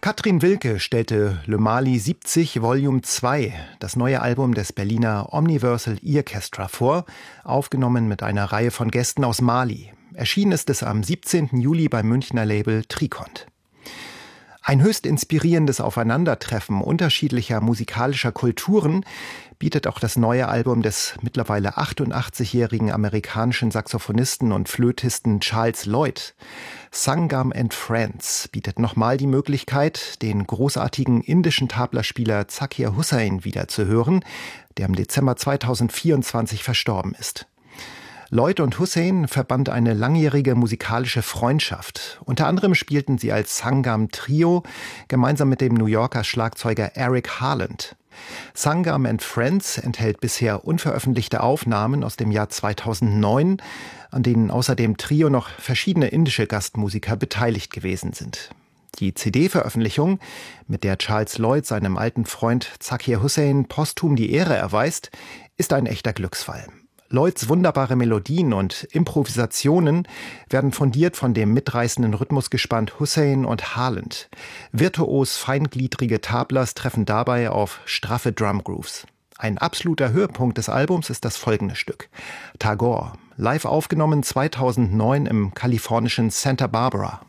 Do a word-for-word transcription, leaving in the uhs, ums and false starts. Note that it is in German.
Katrin Wilke stellte Le Mali siebzig Volume zwei, das neue Album des Berliner Omniversal Earchestra vor, aufgenommen mit einer Reihe von Gästen aus Mali. Erschienen ist es am siebzehnten Juli beim Münchner Label Trikont. Ein höchst inspirierendes Aufeinandertreffen unterschiedlicher musikalischer Kulturen bietet auch das neue Album des mittlerweile achtundachtzigjährigen amerikanischen Saxophonisten und Flötisten Charles Lloyd. Sangam and Friends bietet nochmal die Möglichkeit, den großartigen indischen Tablaspieler Zakir Hussain wiederzuhören, der im Dezember zweitausendvierundzwanzig verstorben ist. Lloyd und Hussain verband eine langjährige musikalische Freundschaft. Unter anderem spielten sie als Sangam Trio gemeinsam mit dem New Yorker Schlagzeuger Eric Harland. Sangam and Friends enthält bisher unveröffentlichte Aufnahmen aus dem Jahr zweitausendneun, an denen außer dem Trio noch verschiedene indische Gastmusiker beteiligt gewesen sind. Die C D-Veröffentlichung, mit der Charles Lloyd seinem alten Freund Zakir Hussain posthum die Ehre erweist, ist ein echter Glücksfall. Lloyds wunderbare Melodien und Improvisationen werden fundiert von dem mitreißenden Rhythmusgespann Hussain und Harland. Virtuos feingliedrige Tablers treffen dabei auf straffe Drumgrooves. Ein absoluter Höhepunkt des Albums ist das folgende Stück: Tagore, live aufgenommen zweitausendneun im kalifornischen Santa Barbara.